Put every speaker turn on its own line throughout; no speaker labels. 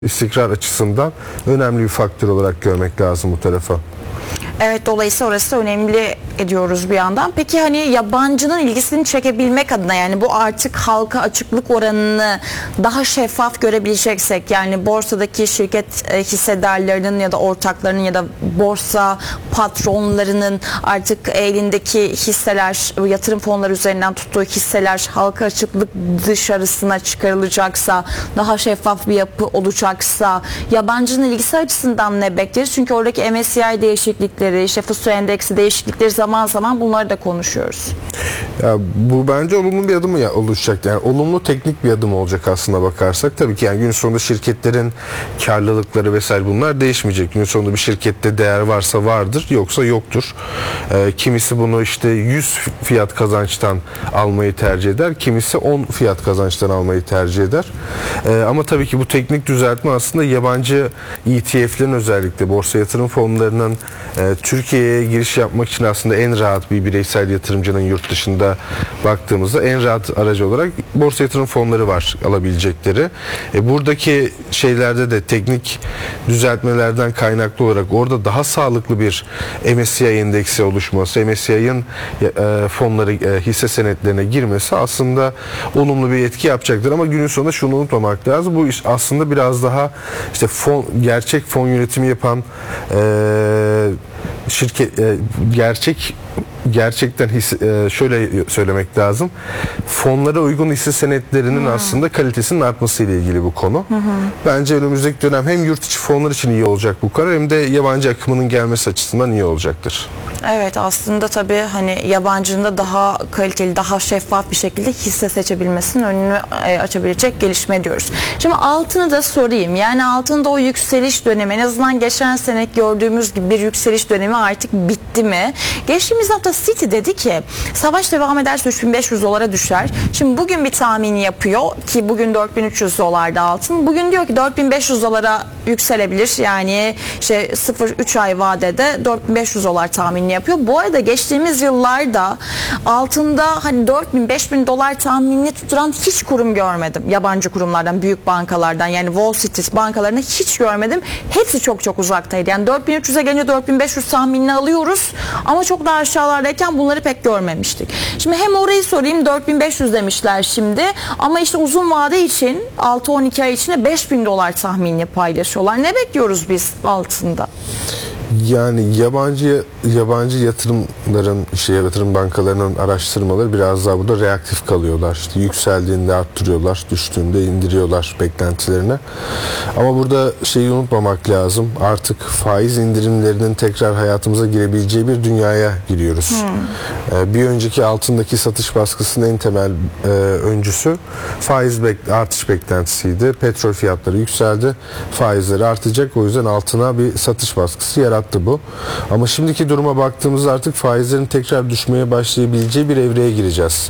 istikrar açısından önemli bir faktör olarak görmek lazım bu tarafa.
Evet, dolayısıyla orası da önemli ediyoruz bir yandan. Peki hani yabancının ilgisini çekebilmek adına, yani bu artık halka açıklık oranını daha şeffaf görebileceksek, yani borsadaki şirket hissedarlarının ya da ortaklarının ya da borsa patronlarının artık elindeki hisseler, yatırım fonları üzerinden tuttuğu hisseler halka açıklık dışarısına çıkarılacaksa, daha şeffaf bir yapı olacaksa yabancının ilgisi açısından ne bekleriz? Çünkü oradaki MSCI değişiklikleri, işte FTSE endeksi değişiklikleri zaman zaman bunları da konuşuyoruz.
Ya bu bence olumlu bir adım oluşacak. Yani olumlu teknik bir adım olacak aslına bakarsak. Tabii ki yani gün sonunda şirketlerin karlılıkları vesaire bunlar değişmeyecek. Gün sonunda bir şirkette değer varsa vardır, yoksa yoktur. Kimisi bunu işte 100 fiyat kazançtan almayı tercih eder. Kimisi 10 fiyat kazançtan almayı tercih eder. Ama tabii ki bu teknik düzeltme aslında yabancı ETF'lerin, özellikle borsa yatırım fonlarının Türkiye'ye giriş yapmak için aslında en rahat, bir bireysel yatırımcının yurt dışında baktığımızda en rahat aracı olarak borsa yatırım fonları var alabilecekleri. Buradaki şeylerde de teknik düzeltmelerden kaynaklı olarak orada daha sağlıklı bir MSCI endeksi oluşması, MSCI'nin fonları, hisse senetlerine girmesi aslında olumlu bir etki yapacaktır. Ama günün sonunda şunu unutmamak lazım. Bu iş aslında biraz daha işte gerçek fon yönetimi yapan şirket, gerçekten şöyle söylemek lazım. Fonlara uygun hisse senetlerinin aslında kalitesinin artması ile ilgili bu konu. Bence önümüzdeki dönem hem yurt içi fonlar için iyi olacak bu karar, hem de yabancı akımının gelmesi açısından iyi olacaktır.
Evet, aslında tabii hani yabancının da daha kaliteli, daha şeffaf bir şekilde hisse seçebilmesinin önünü açabilecek gelişme diyoruz. Şimdi altını da sorayım. Yani altında o yükseliş dönemi, en azından geçen sene gördüğümüz gibi bir yükseliş dönemi artık bitti mi? Geçtiğimiz hafta Citi dedi ki savaş devam ederse 3500 dolara düşer. Şimdi bugün bir tahmin yapıyor ki bugün 4300 dolarda altın. Bugün diyor ki 4500 dolara yükselebilir. Yani işte 0-3 ay vadede 4500 dolar tahmini yapıyor. Bu arada geçtiğimiz yıllarda altında hani 4000-5000 dolar tahminini tutturan hiç kurum görmedim. Yabancı kurumlardan, büyük bankalardan, yani Wall Street bankalarını hiç görmedim. Hepsi çok çok uzaktaydı. Yani 4300'e gelince 4500 tahminini alıyoruz ama çok daha aşağılardayken bunları pek görmemiştik. Şimdi hem orayı sorayım, 4500 demişler şimdi ama işte uzun vade için 6-12 ay içinde 5000 dolar tahminini paylaşıyorlar. Ne bekliyoruz biz altında?
Yani yabancı yatırımların, yatırım bankalarının araştırmaları biraz daha burada reaktif kalıyorlar. İşte yükseldiğinde arttırıyorlar, düştüğünde indiriyorlar beklentilerini. Ama burada şeyi unutmamak lazım. Artık faiz indirimlerinin tekrar hayatımıza girebileceği bir dünyaya giriyoruz. Bir önceki altındaki satış baskısının en temel öncüsü faiz artış beklentisiydi. Petrol fiyatları yükseldi, faizleri artacak. O yüzden altına bir satış baskısı yarattı bu. Ama şimdiki duruma baktığımızda artık faizlerin tekrar düşmeye başlayabileceği bir evreye gireceğiz.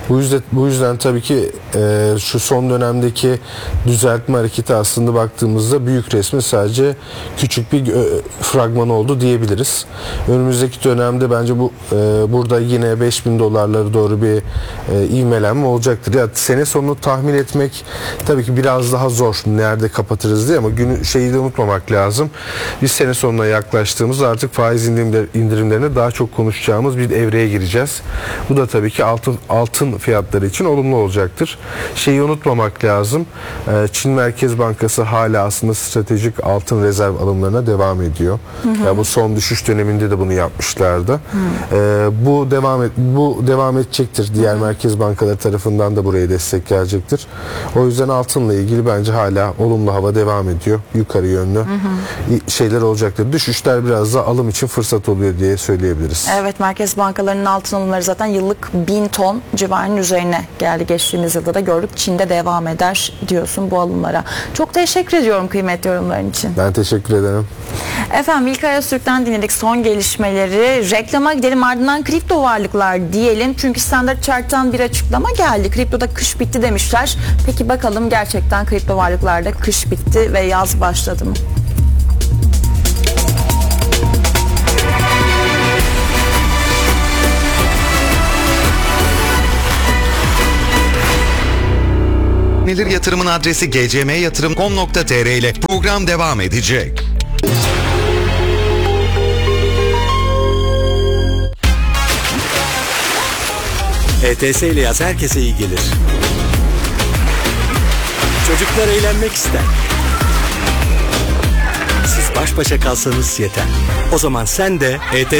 Bu yüzden tabii ki şu son dönemdeki düzeltme hareketi aslında baktığımızda büyük resmi sadece küçük bir fragman oldu diyebiliriz. Önümüzdeki dönemde bence burada yine 5000 dolarlara doğru bir ivmelenme olacaktır. Ya sene sonunu tahmin etmek tabii ki biraz daha zor. Nerede kapatırız diye, ama şeyi de unutmamak lazım. Biz sene sonuna yaklaştığımızda artık faiz indirimlerine daha çok konuşacağımız bir evreye gireceğiz. Bu da tabii ki altın fiyatları için olumlu olacaktır. Şeyi unutmamak lazım. Çin Merkez Bankası hala aslında stratejik altın rezerv alımlarına devam ediyor. Yani bu son düşüş döneminde de bunu yapmışlardı. Bu devam edecektir. Diğer merkez bankaları tarafından da buraya destek gelecektir. O yüzden altınla ilgili bence hala olumlu hava devam ediyor. Yukarı yönlü şeyler olacaktır. Düşüşler biraz da alım için fırsat oluyor diye söyleyebiliriz.
Evet, merkez bankalarının altın alımları zaten yıllık 1000 ton civarının üzerine geldi. Geçtiğimiz yılda da gördük. Çin'de devam eder diyorsun bu alımlara. Çok teşekkür ediyorum kıymetli yorumların için.
Ben teşekkür ederim.
Efendim, İlkay Öztürk'ten dinledik son gelişmeleri. Reklama gidelim, ardından kripto varlıklar diyelim. Çünkü Standard Chart'tan bir açıklama geldi. Kriptoda kış bitti demişler. Peki bakalım gerçekten kripto varlıklarda kış bitti ve yaz başladı mı?
Güvenilir yatırımın adresi gcmyatırım.com.tr ile program devam edecek.
ETS ile yaz herkese iyi gelir. Çocuklar eğlenmek ister. Siz baş başa kalsanız yeter. O zaman sen de ETS